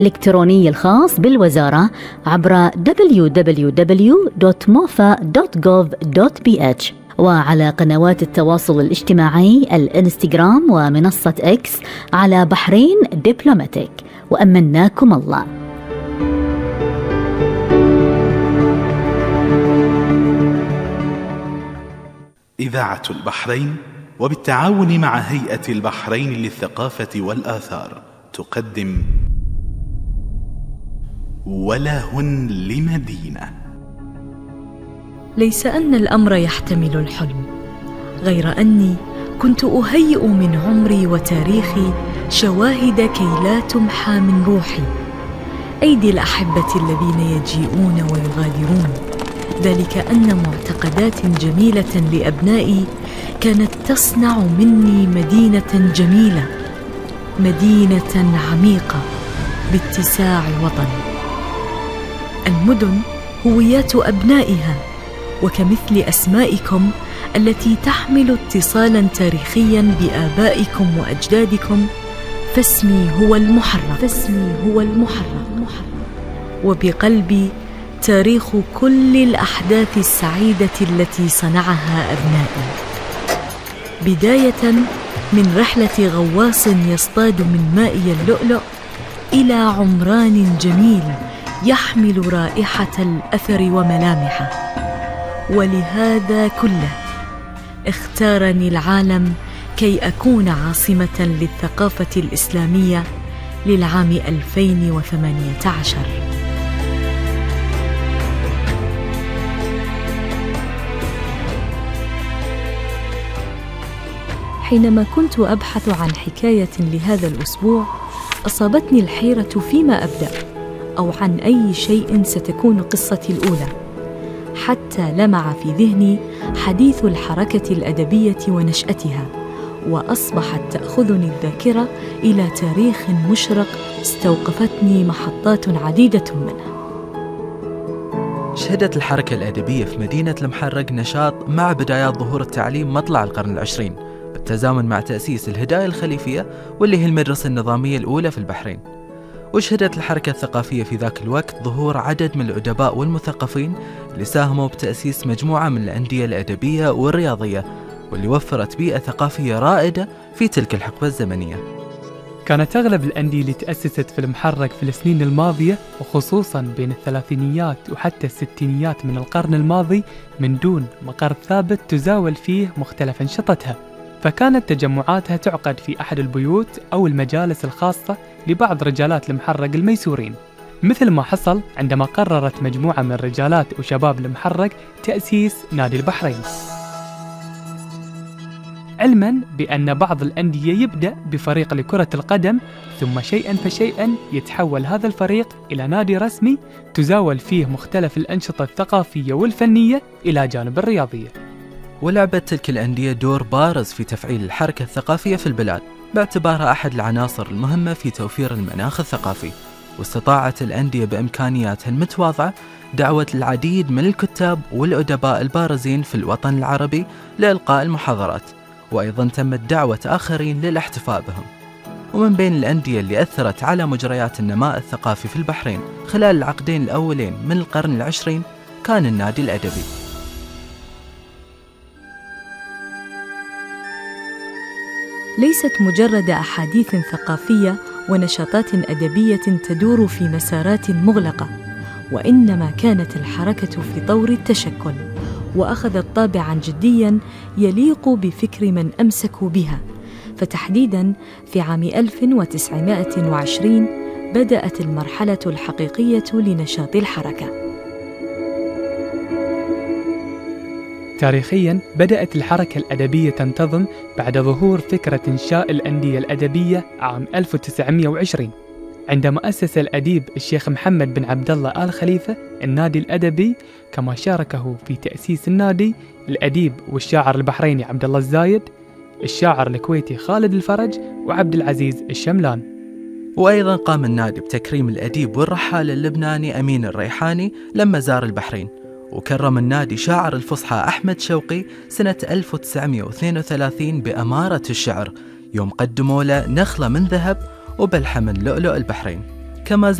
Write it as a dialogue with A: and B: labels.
A: الإلكتروني الخاص بالوزارة عبر www.mofa.gov.bh، وعلى قنوات التواصل الاجتماعي الانستغرام ومنصة إكس على بحرين دبلوماتيك. وأمناكم الله.
B: إذاعة البحرين وبالتعاون مع هيئة البحرين للثقافة والآثار تقدم وله لمدينة.
C: ليس أن الأمر يحتمل الحلم، غير أني كنت أهيئ من عمري وتاريخي شواهد كي لا تمحى من روحي أيدي الأحبة الذين يجيئون ويغادرون. ذلك أن معتقدات جميلة لأبنائي كانت تصنع مني مدينة جميلة، مدينة عميقة باتساع وطن. المدن هويات أبنائها، وكمثل أسمائكم التي تحمل اتصالاً تاريخياً بآبائكم وأجدادكم، فاسمي هو المحرر، وبقلبي تاريخ كل الأحداث السعيدة التي صنعها أبنائي، بداية من رحلة غواص يصطاد من مائي اللؤلؤ إلى عمران جميل يحمل رائحة الأثر وملامحه. ولهذا كله اختارني العالم كي أكون عاصمة للثقافة الإسلامية للعام 2018. حينما كنت أبحث عن حكاية لهذا الأسبوع، أصابتني الحيرة فيما أبدأ، أو عن أي شيء ستكون قصتي الأولى، حتى لمع في ذهني حديث الحركة الأدبية ونشأتها، وأصبحت تأخذني الذاكرة إلى تاريخ مشرق استوقفتني محطات عديدة منه.
D: شهدت الحركة الأدبية في مدينة المحرق نشاط مع بدايات ظهور التعليم مطلع القرن العشرين، بالتزامن مع تأسيس الهداية الخليفية واللي هي المدرسة النظامية الأولى في البحرين. وشهدت الحركة الثقافية في ذاك الوقت ظهور عدد من الأدباء والمثقفين اللي ساهموا بتأسيس مجموعة من الأندية الأدبية والرياضية، واللي وفرت بيئة ثقافية رائدة في تلك الحقبة الزمنية.
E: كانت أغلب الأندية اللي تأسست في المحرق في السنين الماضية، وخصوصاً بين الثلاثينيات وحتى الستينيات من القرن الماضي، من دون مقر ثابت تزاول فيه مختلف أنشطتها، فكانت تجمعاتها تعقد في أحد البيوت أو المجالس الخاصة لبعض رجالات المحرق الميسورين، مثل ما حصل عندما قررت مجموعة من رجالات وشباب المحرق تأسيس نادي البحرين، علماً بأن بعض الأندية يبدأ بفريق لكرة القدم، ثم شيئاً فشيئاً يتحول هذا الفريق إلى نادي رسمي تزاول فيه مختلف الأنشطة الثقافية والفنية إلى جانب الرياضية.
D: ولعبت تلك الأندية دور بارز في تفعيل الحركة الثقافية في البلاد، باعتبارها أحد العناصر المهمة في توفير المناخ الثقافي. واستطاعت الأندية بإمكانياتها المتواضعة دعوة العديد من الكتاب والأدباء البارزين في الوطن العربي لإلقاء المحاضرات، وأيضا تمت دعوة آخرين للاحتفاء بهم. ومن بين الأندية اللي أثرت على مجريات النماء الثقافي في البحرين خلال العقدين الأولين من القرن العشرين كان النادي الأدبي.
C: ليست مجرد أحاديث ثقافية ونشاطات أدبية تدور في مسارات مغلقة، وإنما كانت الحركة في طور التشكل، وأخذت طابعاً جدياً يليق بفكر من أمسكوا بها. فتحديداً في عام 1920 بدأت المرحلة الحقيقية لنشاط الحركة.
E: تاريخياً بدأت الحركة الأدبية تنتظم بعد ظهور فكرة إنشاء الأندية الأدبية عام 1920، عندما أسس الأديب الشيخ محمد بن عبد الله آل خليفة النادي الأدبي، كما شاركه في تأسيس النادي الأديب والشاعر البحريني عبد الله الزايد، الشاعر الكويتي خالد الفرج، وعبد العزيز الشملان.
D: وأيضا قام النادي بتكريم الأديب والرحال اللبناني أمين الريحاني لما زار البحرين، وكرم النادي شاعر الفصحى أحمد شوقي سنة 1932 بأمارة الشعر، يوم قدموا له نخلة من ذهب وبلحة من لؤلؤ البحرين. كما